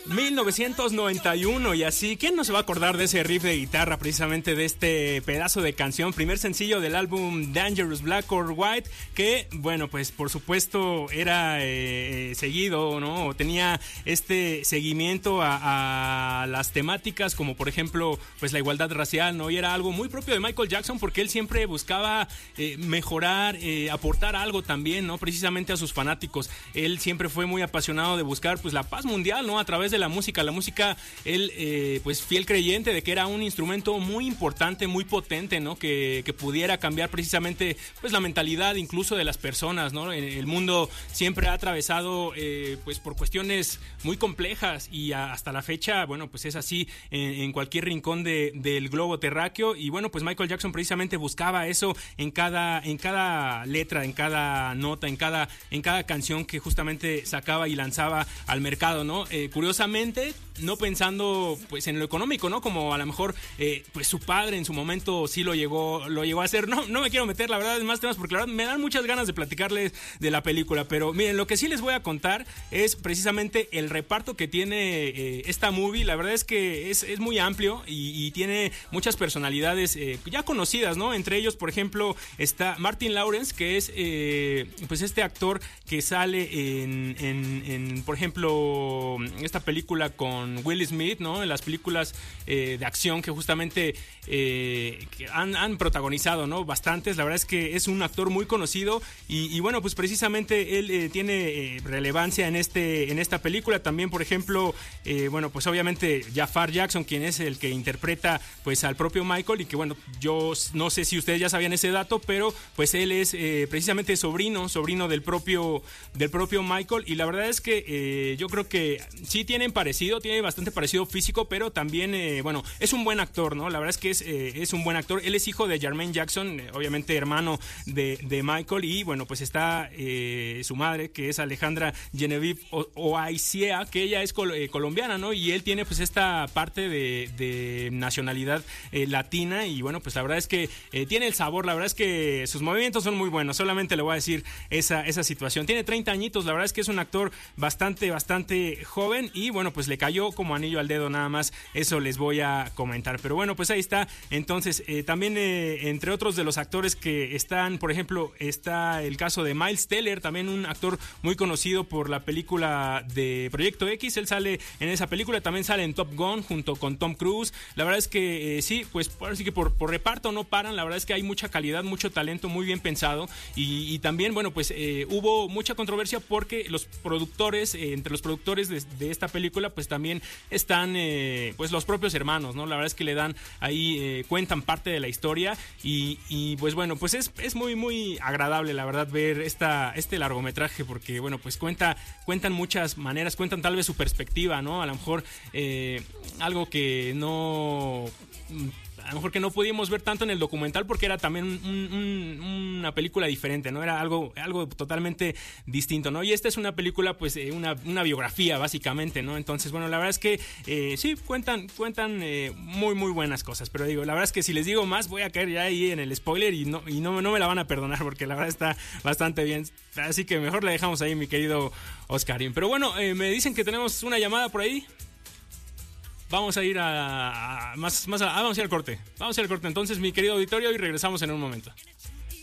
1991 y así, ¿quién no se va a acordar de ese riff de guitarra, precisamente de este pedazo de canción, primer sencillo del álbum Dangerous Black or White, que bueno, pues por supuesto era seguido, ¿no? O tenía este seguimiento a las temáticas como por ejemplo pues la igualdad racial, ¿no? Y era algo muy propio de Michael Jackson porque él siempre buscaba mejorar, aportar algo también, ¿no? Precisamente a sus fanáticos. Él siempre fue muy apasionado de buscar pues la paz mundial, ¿no? A través de la música, él pues fiel creyente de que era un instrumento muy importante, muy potente, ¿no? Que pudiera cambiar precisamente pues la mentalidad incluso de las personas, ¿no? El mundo siempre ha atravesado pues por cuestiones muy complejas y hasta la fecha, bueno, pues es así en cualquier rincón del globo terráqueo y bueno, pues Michael Jackson precisamente buscaba eso en cada letra, en cada nota, en cada canción que justamente sacaba y lanzaba al mercado, ¿no? Curiosamente, no pensando pues en lo económico, ¿no? Como a lo mejor pues su padre en su momento sí lo llegó a hacer. No me quiero meter, la verdad, en más temas porque la verdad me dan muchas ganas de platicarles de la película, pero miren, lo que sí les voy a contar es precisamente el reparto que tiene esta movie. La verdad es que es muy amplio y tiene muchas personalidades ya conocidas, ¿no? Entre ellos, por ejemplo, está Martin Lawrence, que es pues este actor que sale en por ejemplo, esta película con Will Smith, ¿no? En las películas de acción que justamente que han protagonizado, ¿no? Bastantes. La verdad es que es un actor muy conocido y bueno, pues precisamente él tiene relevancia en esta película. También, por ejemplo, bueno, pues obviamente Jafar Jackson, quien es el que interpreta pues al propio Michael y que bueno, yo no sé si ustedes ya sabían ese dato, pero pues él es precisamente sobrino del propio Michael y la verdad es que yo creo que sí tiene bastante parecido físico, pero también, bueno, es un buen actor, ¿no? La verdad es que es un buen actor. Él es hijo de Jermaine Jackson, obviamente hermano de Michael, y bueno, pues está su madre, que es Alejandra Genevieve Oaicea, que ella es colombiana, ¿no? Y él tiene pues esta parte de nacionalidad latina, y bueno, pues la verdad es que tiene el sabor, la verdad es que sus movimientos son muy buenos, solamente le voy a decir esa situación. Tiene 30 añitos, la verdad es que es un actor bastante joven, y bueno, pues le cayó como anillo al dedo, nada más eso les voy a comentar. Pero bueno, pues ahí está. Entonces también entre otros de los actores que están, por ejemplo, está el caso de Miles Teller, también un actor muy conocido por la película de Proyecto X. Él sale en esa película, también sale en Top Gun junto con Tom Cruise. La verdad es que sí, pues ahora sí que por reparto no paran. La verdad es que hay mucha calidad, mucho talento, muy bien pensado, y también, bueno, pues hubo mucha controversia porque los productores, entre los productores de esta película, pues también están pues los propios hermanos, ¿no? La verdad es que le dan ahí, cuentan parte de la historia, y pues bueno, pues es muy agradable, la verdad, ver este largometraje, porque bueno, pues cuentan muchas maneras, cuentan tal vez su perspectiva, ¿no? A lo mejor algo que no pudimos ver tanto en el documental porque era también una película diferente, ¿no? Era algo totalmente distinto, ¿no? Y esta es una película, pues, una biografía, básicamente, ¿no? Entonces, bueno, la verdad es que sí, cuentan muy buenas cosas, pero digo, la verdad es que si les digo más, voy a caer ya ahí en el spoiler y no me la van a perdonar porque la verdad está bastante bien. Así que mejor la dejamos ahí, mi querido Oscarín. Pero bueno, me dicen que tenemos una llamada por ahí. Vamos a ir vamos a ir al corte. Entonces, mi querido auditorio, y regresamos en un momento.